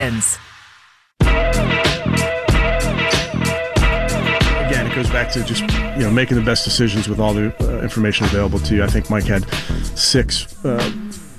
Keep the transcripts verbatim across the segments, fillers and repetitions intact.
Again, it goes back to just, you know, making the best decisions with all the uh, information available to you. I think Mike had six uh,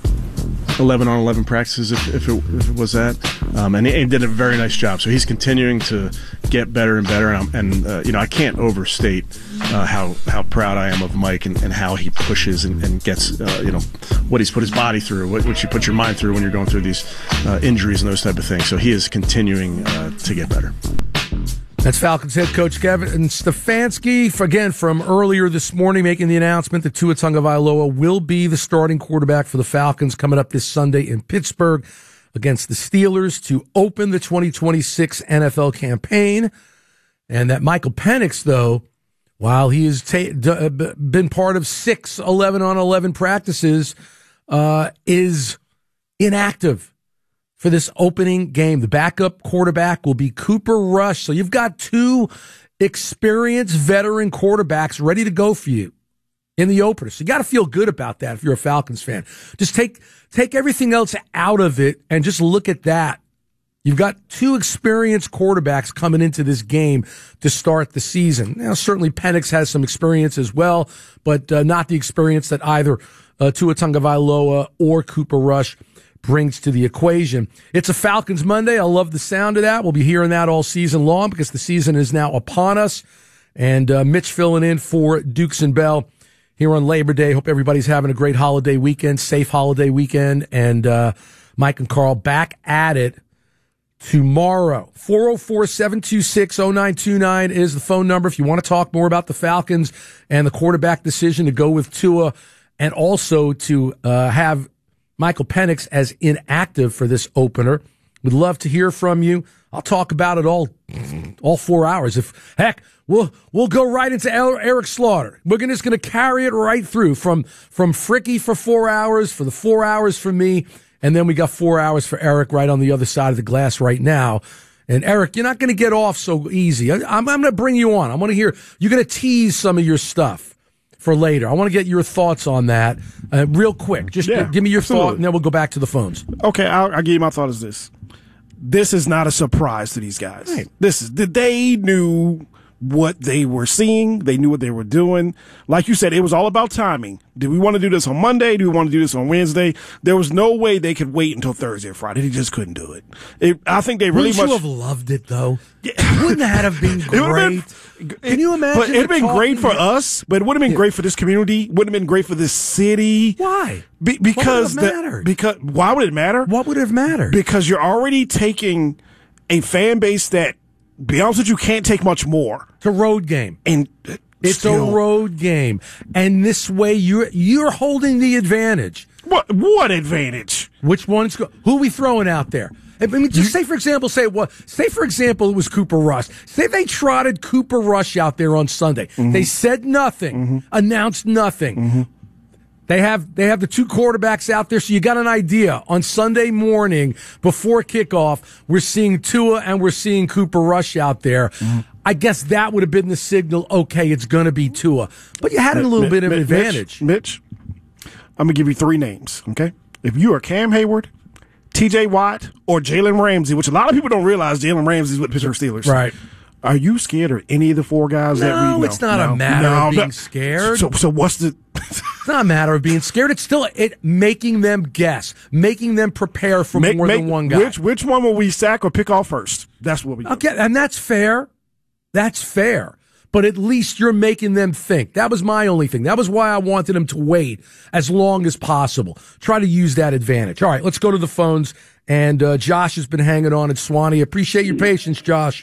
eleven on eleven practices, if, if, it, if it was that, um, and he, he did a very nice job. So he's continuing to get better and better, and, and uh, you know, I can't overstate uh, how how proud I am of Mike and, and how he pushes and, and gets uh, you know, what he's put his body through, what, what you put your mind through when you're going through these uh, injuries and those type of things. So he is continuing uh, to get better. That's Falcons head coach Kevin Stefanski, again, from earlier this morning, making the announcement that Tua Tagovailoa will be the starting quarterback for the Falcons coming up this Sunday in Pittsburgh against the Steelers to open the twenty twenty-six N F L campaign. And that Michael Penix, though, while he has ta- d- been part of six eleven on eleven practices, uh, is inactive for this opening game. The backup quarterback will be Cooper Rush. So you've got two experienced veteran quarterbacks ready to go for you in the opener. So you got to feel good about that if you're a Falcons fan. Just take take everything else out of it and just look at that. You've got two experienced quarterbacks coming into this game to start the season. Now, certainly Penix has some experience as well, but uh, not the experience that either uh, Tua Tagovailoa or Cooper Rush brings to the equation. It's a Falcons Monday. I love the sound of that. We'll be hearing that all season long because the season is now upon us. And uh, Mitch filling in for Dukes and Bell here on Labor Day. Hope everybody's having a great holiday weekend, safe holiday weekend. And uh, Mike and Carl back at it tomorrow. four oh four, seven two six, oh nine two nine is the phone number if you want to talk more about the Falcons and the quarterback decision to go with Tua and also to uh, have Michael Penix as inactive for this opener. We'd love to hear from you. I'll talk about it all, all four hours. If heck, we'll we'll go right into Eric Slaughter. We're just going to carry it right through from from Fricky for four hours, for the four hours for me, and then we got four hours for Eric right on the other side of the glass right now. And Eric, you're not going to get off so easy. I, I'm, I'm going to bring you on. I want to hear you're going to tease some of your stuff for later. I want to get your thoughts on that uh, real quick. Just yeah, g- give me your absolutely. thought, and then we'll go back to the phones. Okay, I'll, I'll give you my thought is this. This is not a surprise to these guys. Right. This is they knew what they were seeing. They knew what they were doing. Like you said, it was all about timing. Do we want to do this on Monday? Do we want to do this on Wednesday? There was no way they could wait until Thursday or Friday. They just couldn't do it. it I think they really Wouldn't much. you have loved it though? Yeah. Wouldn't that have been great? Been, Can you imagine? But it'd have been great for us. But it would have been yeah. great for this community. Wouldn't have been great for this city. Why? Be, because what would it have mattered? Because why would it matter? What would it have mattered? Because you're already taking a fan base that, be honest with you, can't take much more. It's a road game. And it's still, a road game. And this way you're you're holding the advantage. What what advantage? Which one's go- who are we throwing out there? I mean, just say for example, say what? Say for example, it was Cooper Rush. Say they trotted Cooper Rush out there on Sunday. Mm-hmm. They said nothing, mm-hmm. announced nothing. Mm-hmm. They have they have the two quarterbacks out there, so you got an idea. On Sunday morning, before kickoff, we're seeing Tua and we're seeing Cooper Rush out there. Mm-hmm. I guess that would have been the signal, okay, it's going to be Tua. But you had a little M- bit of M- advantage. Mitch, Mitch, I'm going to give you three names, okay? If you are Cam Hayward, T J Watt, or Jalen Ramsey, which a lot of people don't realiase Jalen Ramsey is with the Pittsburgh Steelers. Right. Are you scared of any of the four guys no, that we know? It's not no, a matter no, of being no. scared. So, so what's the... It's not a matter of being scared. It's still it making them guess, making them prepare for make, more make, than one guy. Which which one will we sack or pick off first? That's what we do. Okay, and that's fair. That's fair. But at least you're making them think. That was my only thing. That was why I wanted them to wait as long as possible. Try to use that advantage. All right, let's go to the phones. And uh, Josh has been hanging on at Swanee. Appreciate your patience, Josh.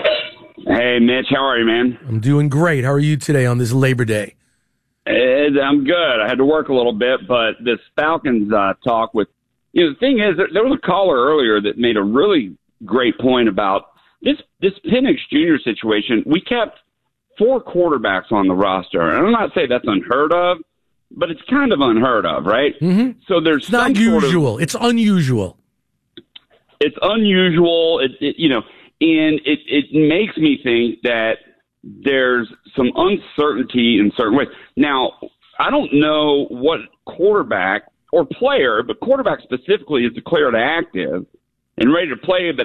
Hey, Mitch. How are you, man? I'm doing great. How are you today on this Labor Day? Ed, I'm good. I had to work a little bit, but this Falcons uh, talk with, you know, the thing is, there, there was a caller earlier that made a really great point about this, this Penix Junior situation. We kept four quarterbacks on the roster. And I'm not saying that's unheard of, but it's kind of unheard of, right? Mm-hmm. So there's it's not usual. Sort of, it's unusual. It's unusual. It, it, you know, and it, it makes me think that there's some uncertainty in certain ways. Now, I don't know what quarterback or player, but quarterback specifically is declared active. and ready to play, but